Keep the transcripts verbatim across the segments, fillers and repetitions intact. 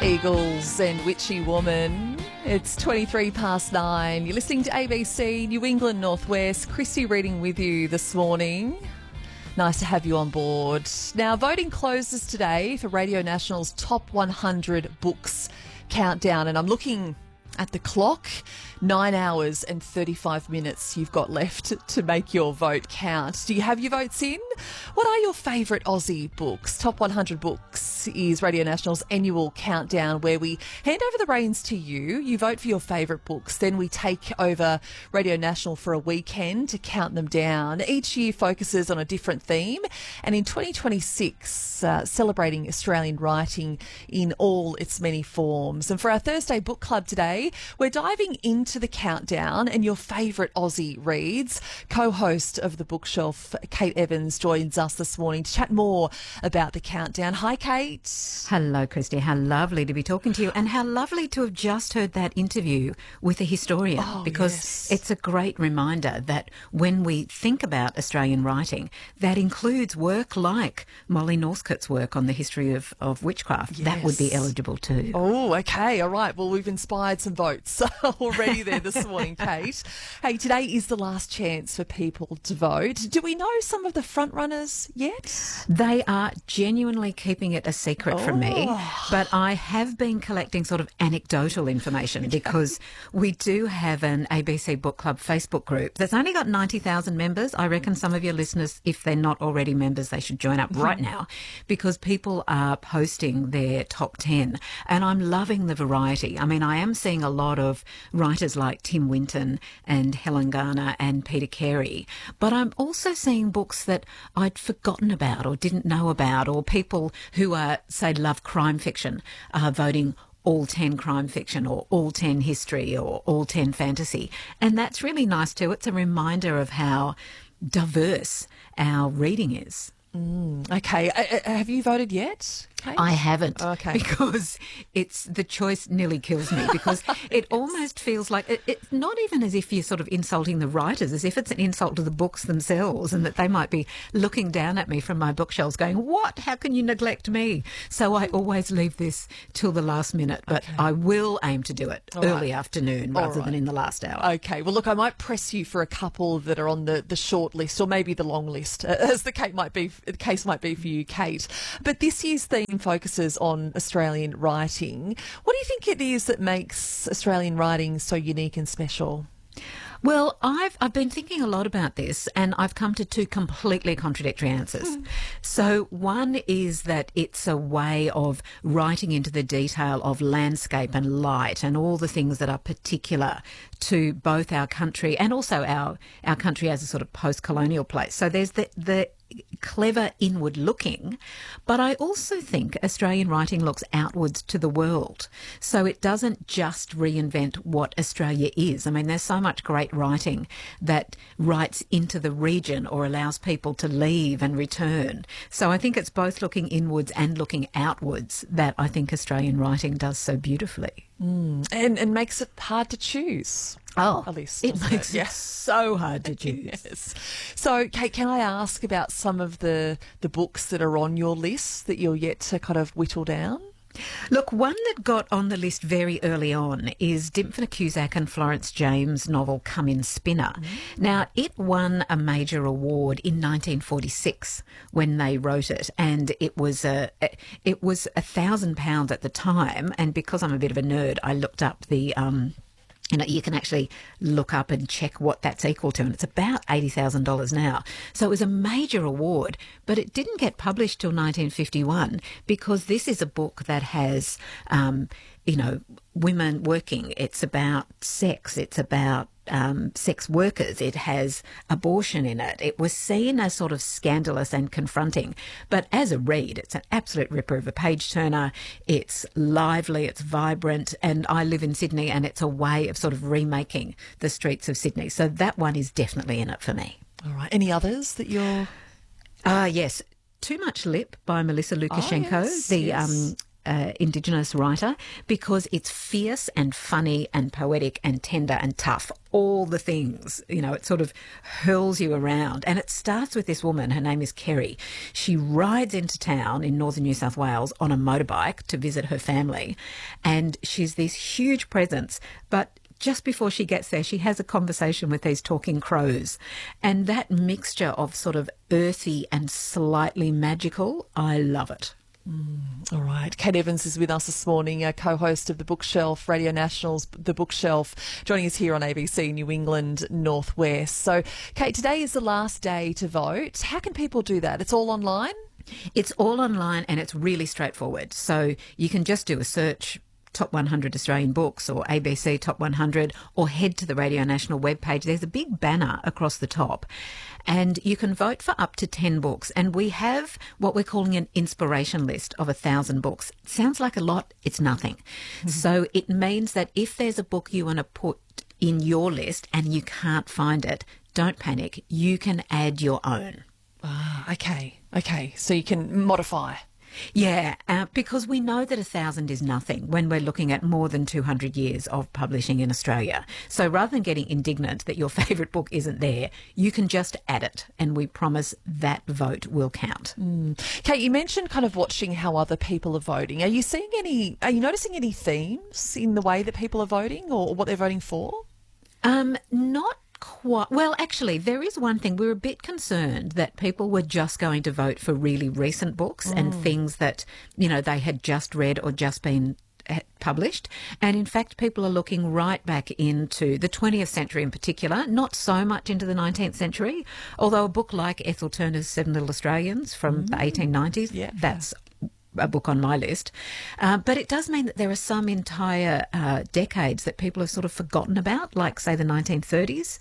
Eagles and Witchy Woman. It's twenty-three past nine. You're listening to A B C New England Northwest. Christy reading with you this morning. Nice to have you on board. Now, voting closes today for Radio National's Top one hundred Books Countdown, and I'm looking at the clock. Nine hours and thirty-five minutes you've got left to make your vote count. Do you have your votes in? What are your favourite Aussie books? Top one hundred Books is Radio National's annual countdown where we hand over the reins to you. You vote for your favourite books. Then we take over Radio National for a weekend to count them down. Each year focuses on a different theme. And in twenty twenty-six, uh, celebrating Australian writing in all its many forms. And for our Thursday book club today, we're diving into to the countdown and your favourite Aussie reads. Co-host of The Bookshelf, Kate Evans, joins us this morning to chat more about the countdown. Hi, Kate. Hello, Christy. How lovely to be talking to you, and how lovely to have just heard that interview with a historian, oh, because yes. It's a great reminder that when we think about Australian writing, that includes work like Molly Northcote's work on the history of, of witchcraft. Yes. That would be eligible too. Oh, okay. All right. Well, we've inspired some votes already there this morning, Kate. Hey, today is the last chance for people to vote. Do we know some of the front runners yet? They are genuinely keeping it a secret oh. from me, but I have been collecting sort of anecdotal information because we do have an A B C Book Club Facebook group that's only got ninety thousand members. I reckon some of your listeners, if they're not already members, they should join up right now, because people are posting their top ten, and I'm loving the variety. I mean, I am seeing a lot of writers like Tim Winton and Helen Garner and Peter Carey, but I'm also seeing books that I'd forgotten about or didn't know about, or people who are, say, love crime fiction are voting all ten crime fiction or all ten history or all ten fantasy. And that's really nice too. It's a reminder of how diverse our reading is. Mm, okay. Uh, have you voted yet, Kate? I haven't, okay. because it's the choice nearly kills me, because it almost feels like it, it's not even as if you're sort of insulting the writers, as if it's an insult to the books themselves, and that they might be looking down at me from my bookshelves going, what? How can you neglect me? So I always leave this till the last minute, but okay. I will aim to do it All early right. afternoon rather right. than in the last hour. Okay. Well, look, I might press you for a couple that are on the, the short list, or maybe the long list, as the Kate might be. The case might be for you, Kate. But this year's theme focuses on Australian writing. What do you think it is that makes Australian writing so unique and special? Well, I've I've been thinking a lot about this, and I've come to two completely contradictory answers. Mm. So one is that it's a way of writing into the detail of landscape and light and all the things that are particular to both our country and also our our country as a sort of post-colonial place. So there's the the clever inward looking, but I also think Australian writing looks outwards to the world. So it doesn't just reinvent what Australia is. I mean, there's so much great writing that writes into the region or allows people to leave and return. So I think it's both looking inwards and looking outwards that I think Australian writing does so beautifully. Mm. And, and makes it hard to choose. Oh, at least it makes it, it yes. so hard to choose. Yes. So, Kate, can I ask about some of the, the books that are on your list that you're yet to kind of whittle down? Look, one that got on the list very early on is Dymphna Cusack and Florence James' novel Come In Spinner. Mm-hmm. Now, it won a major award in nineteen forty-six when they wrote it, and it was a it was a thousand pounds at the time. And because I'm a bit of a nerd, I looked up the um. You know, you can actually look up and check what that's equal to, and it's about eighty thousand dollars now. So it was a major award, but it didn't get published till nineteen fifty-one, because this is a book that has, um, you know, women working. It's about sex. It's about um, sex workers. It has abortion in it. It was seen as sort of scandalous and confronting. But as a read, it's an absolute ripper of a page-turner. It's lively, it's vibrant, and I live in Sydney, and it's a way of sort of remaking the streets of Sydney. So that one is definitely in it for me. All right. Any others that you're... Ah, uh, yes. Too Much Lip by Melissa Lukashenko. Oh, yes, the yes. um uh, Indigenous writer because it's fierce and funny and poetic and tender and tough. All the things, you know, it sort of hurls you around. And it starts with this woman, her name is Kerry. She rides into town in northern New South Wales on a motorbike to visit her family. And she's this huge presence, but just before she gets there, she has a conversation with these talking crows. And that mixture of sort of earthy and slightly magical, I love it. Mm, all right. Kate Evans is with us this morning, a co-host of The Bookshelf, Radio National's The Bookshelf, joining us here on A B C New England Northwest. So, Kate, today is the last day to vote. How can people do that? It's all online? It's all online and it's really straightforward. So you can just do a search, Top one hundred Australian Books or A B C Top one hundred, or head to the Radio National webpage. There's a big banner across the top and you can vote for up to ten books. And we have what we're calling an inspiration list of a thousand books. It sounds like a lot, it's nothing. Mm-hmm. So it means that if there's a book you want to put in your list and you can't find it, don't panic. You can add your own. Ah, okay. Okay. So you can modify. Yeah, uh, because we know that a thousand is nothing when we're looking at more than two hundred years of publishing in Australia. So rather than getting indignant that your favourite book isn't there, you can just add it and we promise that vote will count. Mm. Kate, you mentioned kind of watching how other people are voting. Are you seeing any, are you noticing any themes in the way that people are voting or what they're voting for? Um, not Quite, well, actually, there is one thing. We were a bit concerned that people were just going to vote for really recent books mm. and things that, you know, they had just read or just been published. And in fact, people are looking right back into the twentieth century in particular, not so much into the nineteenth century, although a book like Ethel Turner's Seven Little Australians from mm. the eighteen nineties, yeah. that's a book on my list. Uh, but it does mean that there are some entire uh, decades that people have sort of forgotten about, like, say, the nineteen thirties.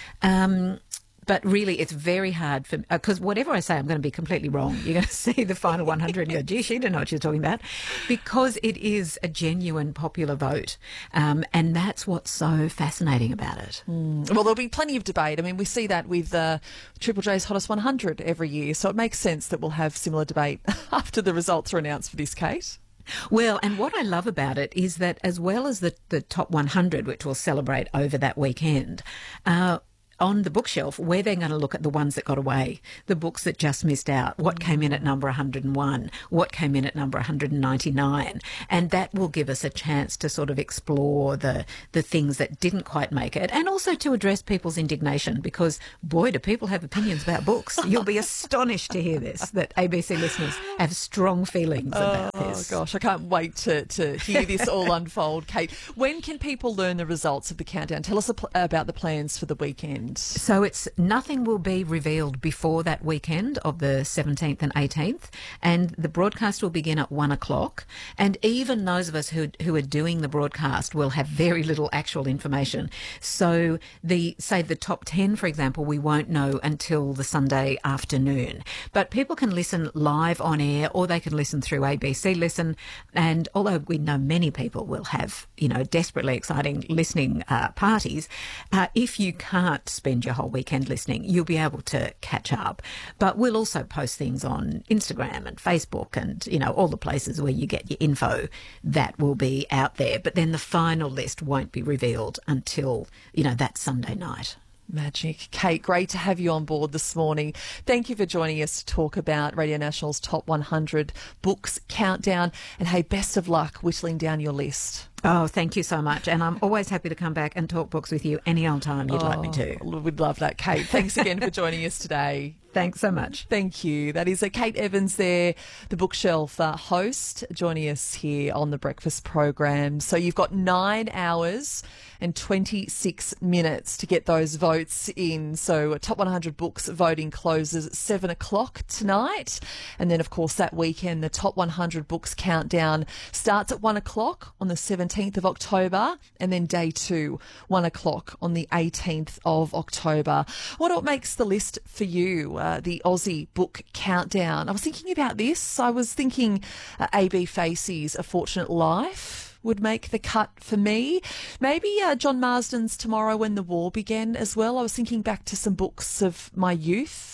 Um, but really, it's very hard for... Because uh, whatever I say, I'm going to be completely wrong. You're going to see the final one hundred and go, gee, she didn't know what she was talking about. Because it is a genuine popular vote. Um, and that's what's so fascinating about it. Mm. Well, there'll be plenty of debate. I mean, we see that with uh, Triple J's Hottest one hundred every year. So it makes sense that we'll have similar debate after the results are announced for this, Kate. Well, and what I love about it is that as well as the, the top one hundred, which we'll celebrate over that weekend, uh, on the bookshelf, we're then going to look at the ones that got away, the books that just missed out, what came in at number one hundred and one, what came in at number one hundred ninety-nine. And that will give us a chance to sort of explore the, the things that didn't quite make it, and also to address people's indignation, because, boy, do people have opinions about books. You'll be astonished to hear this, that A B C listeners have strong feelings about oh, this. Oh, gosh, I can't wait to, to hear this all unfold. Kate, when can people learn the results of the countdown? Tell us about the plans for the weekend. So it's nothing will be revealed before that weekend of the seventeenth and eighteenth, and the broadcast will begin at one o'clock. And even those of us who who are doing the broadcast will have very little actual information. So the say the top ten, for example, we won't know until the Sunday afternoon. But people can listen live on air, or they can listen through A B C Listen. And although we know many people will have, you know, desperately exciting listening uh, parties, uh, if you can't spend your whole weekend listening, you'll be able to catch up. But we'll also post things on Instagram and Facebook and, you know, all the places where you get your info. That will be out there. But then the final list won't be revealed until, you know, that Sunday night. Magic. Kate, great to have you on board this morning. Thank you for joining us to talk about Radio National's Top one hundred Books Countdown. And hey, best of luck whittling down your list. Oh, thank you so much. And I'm always happy to come back and talk books with you any old time you'd oh, like me to. We'd love that, Kate. Thanks again for joining us today. Thanks so much. Thank you. That is a Kate Evans there, the Bookshelf uh, host, joining us here on the breakfast program. So you've got nine hours and twenty-six minutes to get those votes in. So Top one hundred Books voting closes at seven o'clock tonight. And then, of course, that weekend, the Top one hundred Books Countdown starts at one o'clock on the seventeenth of October, and then day two, one o'clock on the eighteenth of October. What makes the list for you? Uh, the Aussie Book Countdown. I was thinking about this. I was thinking uh, A B Facey's A Fortunate Life would make the cut for me. Maybe uh, John Marsden's Tomorrow When the War Began as well. I was thinking back to some books of my youth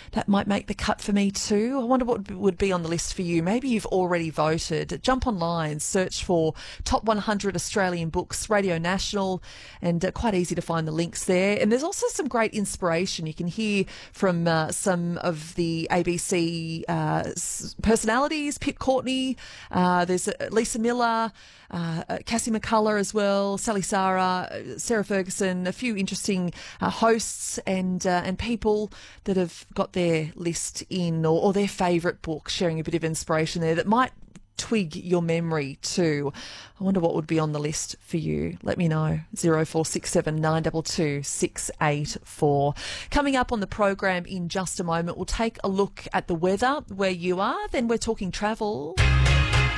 that might make the cut for me too. I wonder what would be on the list for you. Maybe you've already voted. Jump online, search for Top one hundred Australian Books, Radio National, and uh, quite easy to find the links there. And there's also some great inspiration. You can hear from uh, some of the A B C uh, personalities, Pip Courtney, uh, there's uh, Lisa Miller, uh, Cassie McCullough as well, Sally Sarah, Sarah Ferguson, a few interesting uh, hosts and uh, and people that have got their list in or, or their favourite book, sharing a bit of inspiration there that might twig your memory too. I wonder what would be on the list for you. Let me know. zero four six seven nine two two six eight four. Coming up on the program in just a moment, we'll take a look at the weather where you are. Then we're talking travel.